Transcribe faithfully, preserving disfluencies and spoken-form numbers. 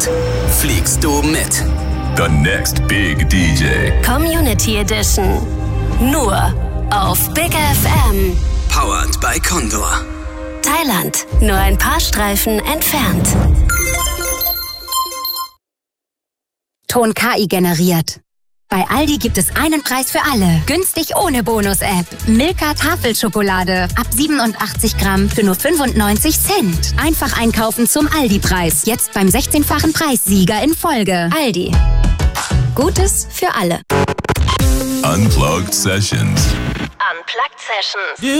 Thailand fliegst du mit. The next big D J. Community Edition. Nur auf Big F M. Powered by Condor. Thailand, nur ein paar Streifen entfernt. Ton K I generiert. Bei Aldi gibt es einen Preis für alle. Günstig ohne Bonus-App. Milka Tafelschokolade. Ab siebenundachtzig Gramm für nur fünfundneunzig Cent. Einfach einkaufen zum Aldi-Preis. Jetzt beim sechzehnfachen Preissieger in Folge. Aldi. Gutes für alle. Unplugged Sessions. Unplugged Sessions.